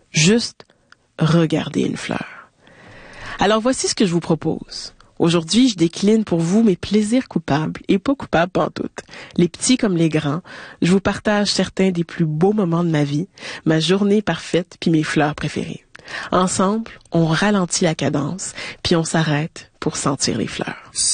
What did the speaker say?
Juste regarder une fleur. Alors voici ce que je vous propose. Aujourd'hui, je décline pour vous mes plaisirs coupables et pas coupables pantoute. Les petits comme les grands, je vous partage certains des plus beaux moments de ma vie, ma journée parfaite puis mes fleurs préférées. Ensemble, on ralentit la cadence puis on s'arrête pour sentir les fleurs.